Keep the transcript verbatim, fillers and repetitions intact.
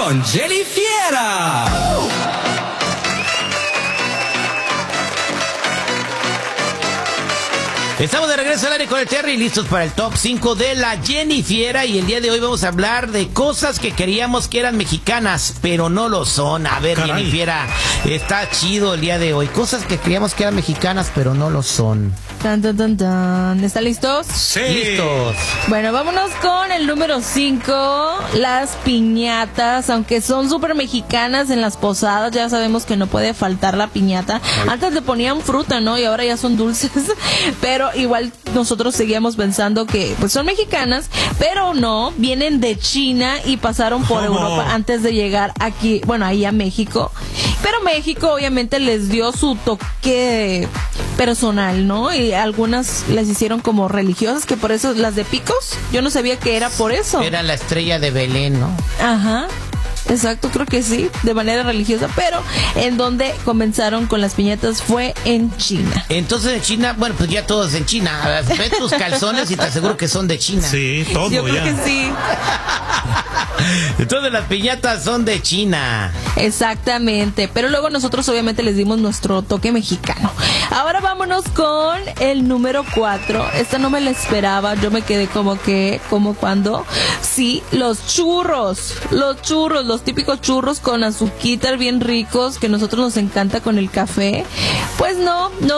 con Jenny Fiera. Estamos de regreso al aire con el Terry, listos para el top cinco de la Jenny Fiera, y el día de hoy vamos a hablar de cosas que queríamos que eran mexicanas, pero no lo son. A ver, Caray. Jenny Fiera, está chido el día de hoy. Cosas que creíamos que eran mexicanas, pero no lo son. Tan, tan, tan, tan. ¿Están listos? Sí. Listos. Bueno, vámonos con el número cinco, las piñatas, aunque son súper mexicanas en las posadas, ya sabemos que no puede faltar la piñata. Ay. Antes le ponían fruta, ¿no? Y ahora ya son dulces, pero igual nosotros seguíamos pensando que pues son mexicanas, pero no, vienen de China y pasaron por ¿Cómo? Europa antes de llegar aquí, bueno, ahí a México. Pero México obviamente les dio su toque personal, ¿no? Y algunas las hicieron como religiosas, que por eso las de picos, yo no sabía que era por eso. Era la estrella de Belén, ¿no? Ajá. Exacto, creo que sí, de manera religiosa, pero en donde comenzaron con las piñatas fue en China. Entonces en China, bueno, pues ya todos en China. Ve tus calzones y te aseguro que son de China. Sí, todo Yo ya. creo que sí. Entonces las piñatas son de China. Exactamente, pero luego nosotros obviamente les dimos nuestro toque mexicano. Ahora vámonos con el número cuatro. Esta no me la esperaba, yo me quedé como que, como cuando, sí, los churros, los churros, los típicos churros con azuquitar bien ricos que a nosotros nos encanta con el café. Pues no, no